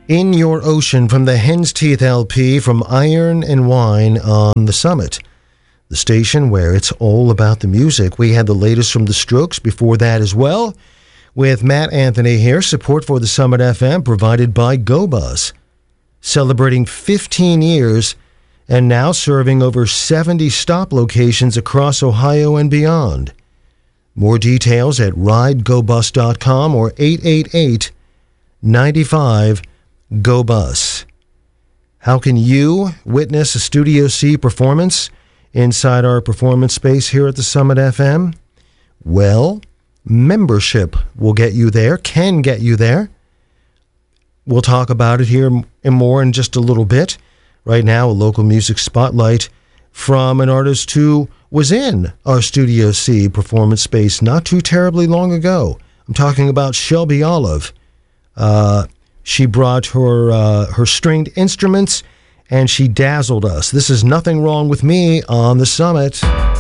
In Your Ocean from the Hen's Teeth LP from Iron and Wine on the Summit, the station where it's all about the music. We had the latest from The Strokes before that as well, with Matt Anthony here. Support for the Summit FM provided by GoBus, celebrating 15 years and now serving over 70 stop locations across Ohio and beyond. More details at ridegobus.com or 888-95-GO-BUS. How can you witness a Studio C performance inside our performance space here at the Summit FM? Well, membership will get you there, can get you there. We'll talk about it here and more in just a little bit. Right now, a local music spotlight from an artist who was in our Studio C performance space not too terribly long ago. I'm talking about Shelby Olive. She brought her stringed instruments, and she dazzled us. This is Nothing Wrong With Me on the Summit.